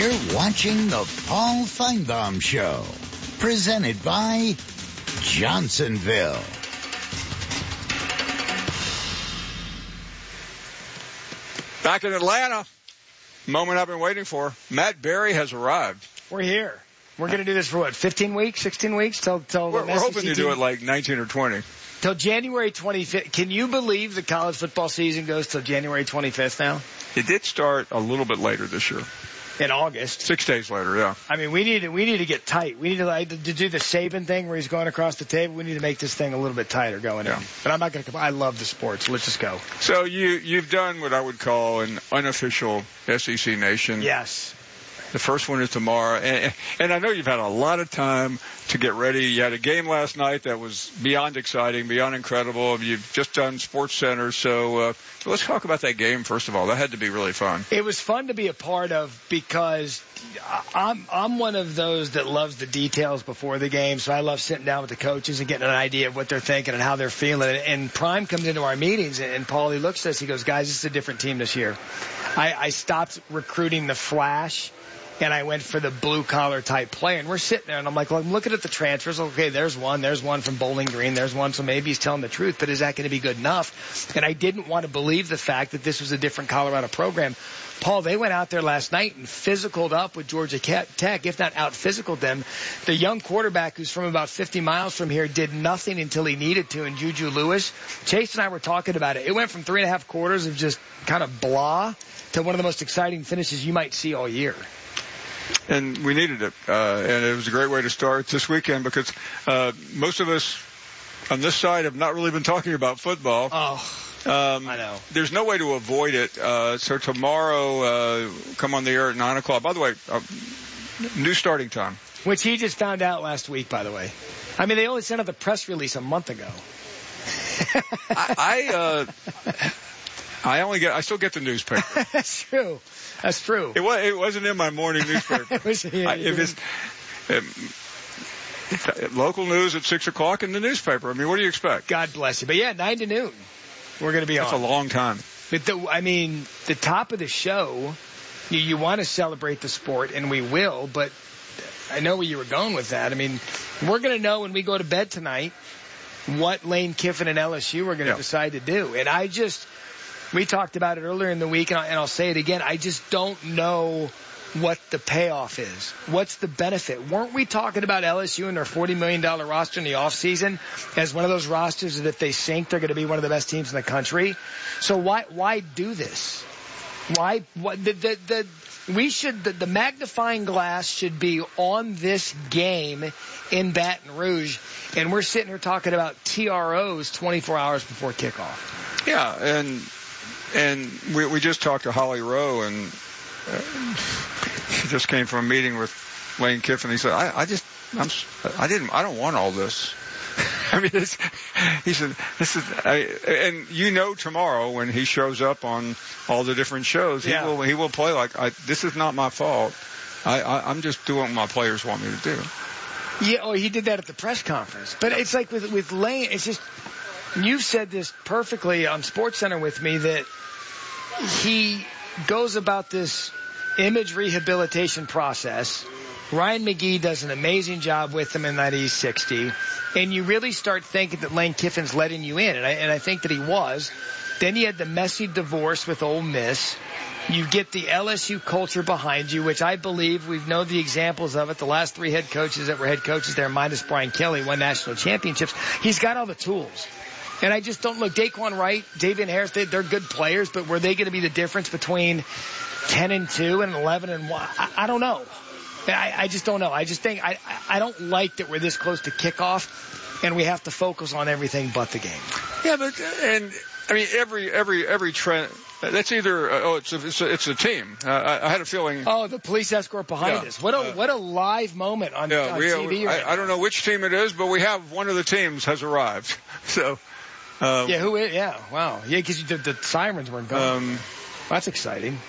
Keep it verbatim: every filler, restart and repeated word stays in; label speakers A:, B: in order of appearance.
A: You're watching the Paul Feinbaum Show, presented by Johnsonville.
B: Back in Atlanta, moment I've been waiting for. Matt Berry has arrived.
C: We're here. We're going to do this for what, fifteen weeks, sixteen weeks? Till, till
B: we're we're hoping to do it like nineteen or twenty.
C: Till January twenty-fifth. Can you believe the college football season goes till January twenty-fifth now?
B: It did start a little bit later this year.
C: In August.
B: Six days later, yeah.
C: I mean, we need to, we need to get tight. We need to, like, to do the Saban thing where he's going across the table. We need to make this thing a little bit tighter going
B: yeah.
C: in. But I'm not going to – I love the sports. Let's just go.
B: So you, you've done what I would call an unofficial S E C Nation.
C: Yes.
B: The first one is tomorrow. And, and I know you've had a lot of time to get ready. You had a game last night that was beyond exciting, beyond incredible. You've just done Sports Center. So, uh, so let's talk about that game, first of all. That had to be really fun.
C: It was fun to be a part of because I'm, I'm one of those that loves the details before the game. So I love sitting down with the coaches and getting an idea of what they're thinking and how they're feeling. And Prime comes into our meetings, and Paul, he looks at us, he goes, guys, this is a different team this year. I, I stopped recruiting the flash. And I went for the blue-collar type player. And we're sitting there, and I'm like, well, I'm looking at the transfers. Okay, there's one. There's one from Bowling Green. There's one. So maybe he's telling the truth, but is that going to be good enough? And I didn't want to believe the fact that this was a different Colorado program. Paul, they went out there last night and physicaled up with Georgia Tech, if not out-physicaled them. The young quarterback who's from about fifty miles from here did nothing until he needed to, and Juju Lewis. Chase and I were talking about it. It went from three and a half quarters of just kind of blah to one of the most exciting finishes you might see all year.
B: And we needed it, uh, and it was a great way to start this weekend because uh, most of us on this side have not really been talking about football.
C: Oh,
B: um,
C: I know.
B: There's no way to avoid it. Uh, so tomorrow, uh, come on the air at nine o'clock. By the way, uh, new starting time.
C: Which he just found out last week, by the way. I mean, they only sent out the press release a month ago.
B: I, I, uh, I only get, I still get the newspaper.
C: That's true. That's true.
B: It, was, it wasn't in my morning newspaper.
C: it was, yeah,
B: I, if it's, um, local news at six o'clock in the newspaper. I mean, what do you expect?
C: God bless you. But yeah, nine to noon. We're going to be
B: That's
C: on.
B: That's a long time.
C: But the, I mean, the top of the show, you, you want to celebrate the sport, and we will, but I know where you were going with that. I mean, we're going to know when we go to bed tonight what Lane Kiffin and L S U are going to yeah. decide to do. And I just, we talked about it earlier in the week, and I'll, and I'll say it again, I just don't know what the payoff is. What's the benefit? Weren't we talking about L S U and their forty million dollars roster in the offseason as one of those rosters that if they sink, they're going to be one of the best teams in the country? So why why do this? Why what the the, the we should the, the magnifying glass should be on this game in Baton Rouge, and we're sitting here talking about T R Os twenty-four hours before kickoff.
B: Yeah, and and we we just talked to Holly Rowe, and Uh, she just came from a meeting with Lane Kiffin. He said, I, I just, I'm, I didn't, I don't want all this. I mean, it's, he said, this is, I, and you know, tomorrow when he shows up on all the different shows, he
C: yeah.
B: will, he will play like, I, this is not my fault. I, I, I'm just doing what my players want me to do.
C: Yeah, oh, he did that at the press conference. But it's like with, with Lane, it's just, you've said this perfectly on SportsCenter with me that he goes about this image rehabilitation process. Ryan McGee does an amazing job with him in that he's sixty. And you really start thinking that Lane Kiffin's letting you in. And I, and I think that he was. Then you had the messy divorce with Ole Miss. You get the L S U culture behind you, which I believe we know the examples of it. The last three head coaches that were head coaches there, minus Brian Kelly, won national championships. He's got all the tools. And I just don't look. Daquan Wright, Davian Harris, they, they're good players, but were they going to be the difference between ten and two and eleven and one? I, I don't know. I, I just don't know. I just think I, I don't like that we're this close to kickoff, and we have to focus on everything but the game.
B: Yeah, but and I mean every every every trend. That's either oh it's a, it's a, it's a team. Uh, I, I had a feeling.
C: Oh, the police escort behind
B: yeah,
C: us. What a
B: uh,
C: what a live moment on,
B: yeah,
C: on
B: we,
C: T V. Right
B: I, I don't know which team it is, but we have one of the teams has arrived. So.
C: Um, yeah, who is? Yeah, wow. Yeah, because the, the sirens weren't going. Um, That's exciting.